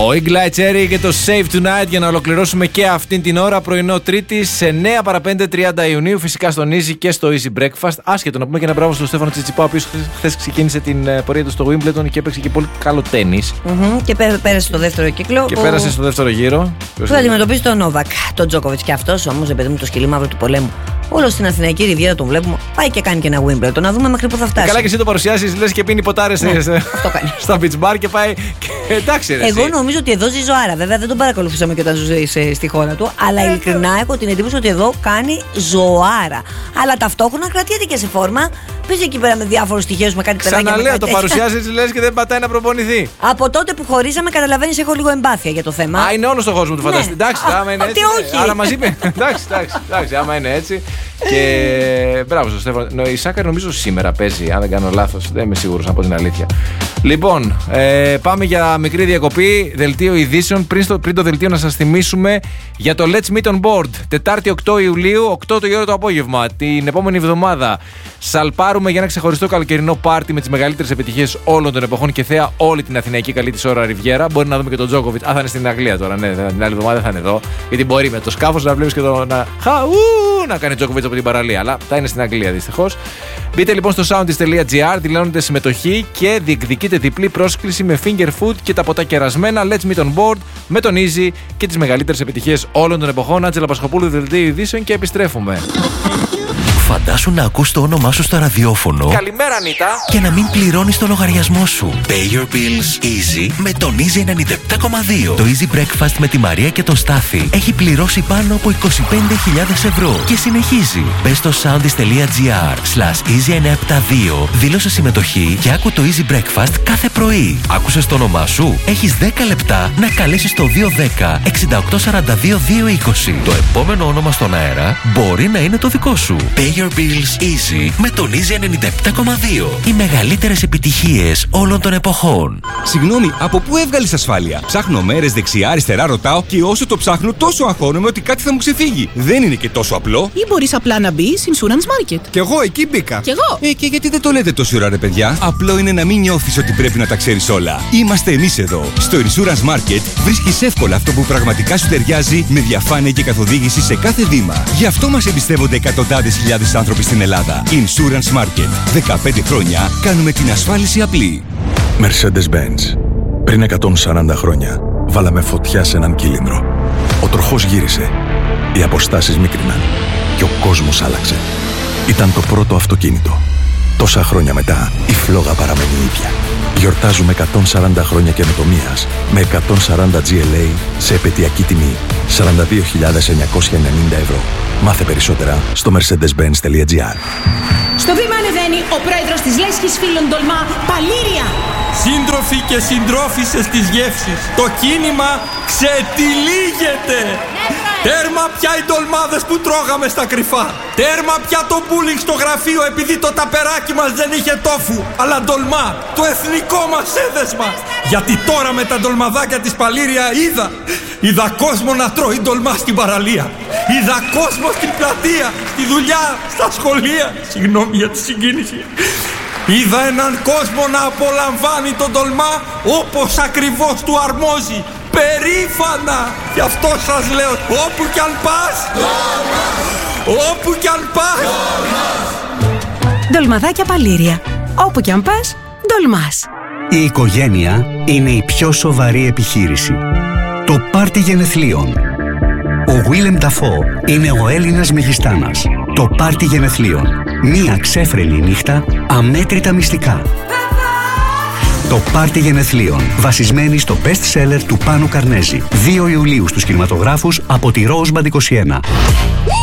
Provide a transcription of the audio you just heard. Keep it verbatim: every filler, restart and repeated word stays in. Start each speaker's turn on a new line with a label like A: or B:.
A: Ο Eagle Eye Cherry και το Save Tonight για να ολοκληρώσουμε και αυτήν την ώρα. Πρωινό Τρίτη σε εννέα παρά πέντε, τριάντα Ιουνίου. Φυσικά στον Easy και στο Easy Breakfast. Άσχετο να πούμε και ένα μπράβο στον Στέφανο Τσιτσιπά, ο οποίος χθες ξεκίνησε την πορεία του στο Wimbledon και έπαιξε και πολύ καλό τένις.
B: Mm-hmm. Και πέρασε στο δεύτερο κύκλο.
A: Και
B: που...
A: πέρασε στο δεύτερο γύρο.
B: Που θα αντιμετωπίσει τον Νόβακ, τον Τζόκοβιτς. Και αυτός όμως, παιδί μου, το σκυλί μαύρο του πολέμου. Όλο στην Αθηναϊκή Ριβιέρα τον βλέπουμε. Πάει και κάνει και ένα Wimbledon. Να δούμε μέχρι πού θα φτάσει.
A: Καλά, και εσύ το παρουσιάζεις, λες και πίνει ποτάρες
B: ναι,
A: στα beach bar και πάει. Και, εντάξει, ρε,
B: εγώ
A: εσύ.
B: νομίζω ότι εδώ ζει ζωάρα. Βέβαια δεν τον παρακολουθούσαμε και όταν ζούσε στη χώρα του. Αλλά ειλικρινά έχω την εντύπωση ότι εδώ κάνει ζωάρα. Αλλά ταυτόχρονα κρατιέται και σε φόρμα. Παίζει εκεί πέρα με διάφορους στοιχείους, με κάτι παιδάκια.
A: Ξαναλέω, το παρουσιάζεις, λες και δεν πατάει να προπονηθεί.
B: Από τότε που χωρίσαμε, καταλαβαίνεις, έχω λίγο εμπάθεια για το θέμα.
A: Α, είναι όλο στον κόσμο του,
B: ναι.
A: φανταστείτε. Εντάξει, άμα είναι έτσι.
B: Όχι.
A: Άρα μας είπε. εντάξει, εντάξει, εντάξει, άμα είναι έτσι. Και μπράβο στον Στέφανο. Η Σάκαρη νομίζω σήμερα παίζει, αν δεν κάνω λάθος. Δεν είμαι σίγουρος να πω την αλήθεια. Λοιπόν, ε, πάμε για μικρή διακοπή. Δελτίο ειδήσεων. Πριν, στο, πριν το δελτίο, να σας θυμίσουμε για το Let's Meet on Board. Τετάρτη οκτώ Ιουλίου, οκτώ το ώρα το απόγευμα. Την επόμενη εβδομάδα σαλπάρουμε για ένα ξεχωριστό καλοκαιρινό πάρτι με τις μεγαλύτερες επιτυχίες όλων των εποχών και θέα όλη την αθηναϊκή καλή της ώρα Ριβιέρα. Μπορεί να δούμε και τον Τζόκοβιτς. Α, θα είναι στην Αγγλία τώρα, ναι. Την άλλη εβδομάδα θα είναι εδώ. Γιατί μπορεί με το σκάφος να βλέπεις και το να. Χαου, να κάνει Τζόκοβιτς από την παραλία. Αλλά θα είναι στην Αγγλία δυστυχώς. Μπείτε λοιπόν στο soundist τελεία gr, δηλώνετε συμμετοχή και διεκδικείτε διπλή πρόσκληση με finger food και τα ποτά κερασμένα. Let's meet on board με τον Easy και τις μεγαλύτερες επιτυχίες όλων των εποχών. Άντζελα Πασχοπούλου, δελτίο ειδήσεων και επιστρέφουμε.
C: Φαντάσου να ακούς το όνομά σου στο ραδιόφωνο.
A: Καλημέρα, Νίτα.
C: Και να μην πληρώνεις το λογαριασμό σου. Pay your bills easy με τον Easy ενενήντα επτά κόμμα δύο. Το Easy Breakfast με τη Μαρία και τον Στάθη έχει πληρώσει πάνω από είκοσι πέντε χιλιάδες ευρώ και συνεχίζει. Μπες στο soundist τελεία gr slash easy εννιακόσια εβδομήντα δύο, δήλωσε συμμετοχή και άκου το Easy Breakfast κάθε πρωί. Άκουσες το όνομά σου? Έχεις δέκα λεπτά να καλέσεις το δύο ένα μηδέν εξήντα οκτώ σαράντα δύο δύο είκοσι. Το επόμενο όνομα στον αέρα μπορεί να είναι το δικό σου. Pay your bills easy με τον Easy ενενήντα επτά κόμμα δύο. Οι μεγαλύτερες επιτυχίες όλων των εποχών.
D: Συγγνώμη, από πού έβγαλες ασφάλεια? Ψάχνω μέρες δεξιά, αριστερά, ρωτάω και όσο το ψάχνω τόσο αγχώνομαι ότι κάτι θα μου ξεφύγει. Δεν είναι και τόσο απλό.
E: Ή μπορείς απλά να μπεις Insurance Market.
D: Κι εγώ εκεί μπήκα.
E: Κι εγώ.
D: Ε, και γιατί δεν το λέτε τόση ώρα, ρε παιδιά? Απλό είναι να μην νιώθεις ότι πρέπει να τα ξέρεις όλα. Είμαστε εμείς εδώ. Στο Insurance Market βρίσκεις εύκολα αυτό που πραγματικά σου ταιριάζει με διαφάνεια και καθοδήγηση σε κάθε βήμα. Γι' αυτό μας εμπιστεύονται εκατοντάδες χιλιάδες άνθρωποι στην Ελλάδα. Insurance Market. δεκαπέντε χρόνια κάνουμε την ασφάλιση απλή.
F: Mercedes-Benz. Πριν εκατόν σαράντα χρόνια βάλαμε φωτιά σε έναν κύλινδρο. Ο τροχός γύρισε. Οι αποστάσεις μίκριναν. Και ο κόσμος άλλαξε. Ήταν το πρώτο αυτοκίνητο. Τόσα χρόνια μετά η φλόγα παραμένει ίδια. Γιορτάζουμε εκατόν σαράντα χρόνια καινοτομίας με εκατόν σαράντα τζι ελ έι σε επαιτειακή τιμή σαράντα δύο χιλιάδες εννιακόσια ενενήντα ευρώ. Μάθε περισσότερα στο mercedes benz τελεία gr.
E: Στο βήμα ανεβαίνει ο πρόεδρος της Λέσχης Φίλων Τολμά, Παλήρια.
G: Σύντροφοι και συντρόφισσες της γεύσης, το κίνημα ξετυλίγεται. Τέρμα πια οι ντολμάδες που τρώγαμε στα κρυφά. Τέρμα πια το μπούλινγκ στο γραφείο επειδή το ταπεράκι μας δεν είχε τόφου. Αλλά ντολμά, το εθνικό μας έδεσμα. Γιατί τώρα με τα ντολμαδάκια της Παλήρια είδα. Είδα κόσμο να τρώει ντολμά στην παραλία. Είδα κόσμο στην πλατεία, στη δουλειά, στα σχολεία. Συγγνώμη για τη συγκίνηση. Είδα έναν κόσμο να απολαμβάνει τον ντολμά όπως ακριβώς του αρμόζει. Περήφανα! Γι' αυτό σας λέω, όπου κι αν πας, όπου κι αν πας.
E: Ντολμαδάκια Παλήρια. Όπου κι αν πας, ντολμάς.
H: Η οικογένεια είναι η πιο σοβαρή επιχείρηση. Το πάρτι γενεθλίων. Ο Willem Dafoe είναι ο Έλληνας μεγιστάνας. Το πάρτι γενεθλίων. Μία ξέφρενη νύχτα, αμέτρητα μυστικά. Το πάρτι γενεθλίων, βασισμένη στο best seller του Πάνου Καρνέζη. δύο Ιουλίου στους κινηματογράφους από τη Rosebank είκοσι ένα.